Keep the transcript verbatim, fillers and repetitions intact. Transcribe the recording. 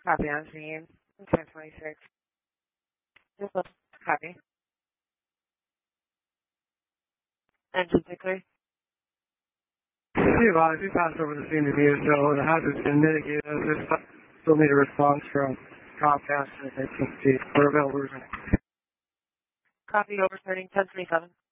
Copy on scene. ten twenty-six. Just look. Copy. Engine declare. Be advised, we passed over the scene to you, so the hazard's been mitigated. There's still need a response from Comcast and A T and T for available. Copy over starting ten twenty-seven.